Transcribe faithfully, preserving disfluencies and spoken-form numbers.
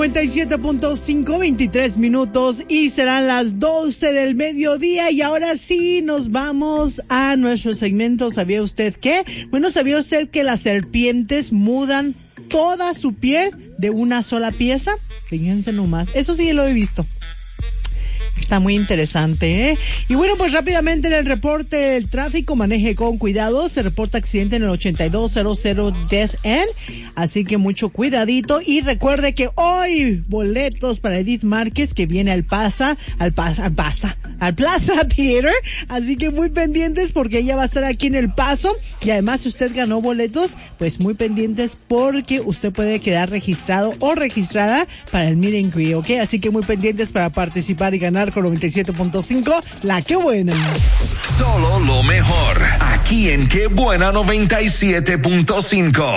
noventa y siete punto cinco, veintitrés minutos y serán las doce del mediodía y ahora sí nos vamos a nuestro segmento. ¿Sabía usted qué? Bueno, ¿sabía usted que las serpientes mudan toda su piel de una sola pieza? Fíjense nomás, eso sí lo he visto. Está muy interesante, ¿eh? Y bueno, pues rápidamente en el reporte del tráfico, maneje con cuidado. Se reporta accidente en el ochenta y dos cero cero Death End, así que mucho cuidadito. Y recuerde que hoy boletos para Edith Márquez, que viene al Pasa, al Pasa, al Pasa, al Plaza Theater, así que muy pendientes porque ella va a estar aquí en El Paso. Y además, si usted ganó boletos, pues muy pendientes porque usted puede quedar registrado o registrada para el Meet and Greet, ¿ok? Así que muy pendientes para participar y ganar con noventa y siete punto cinco, La Qué Buena. Solo lo mejor, aquí en Qué Buena noventa y siete punto cinco.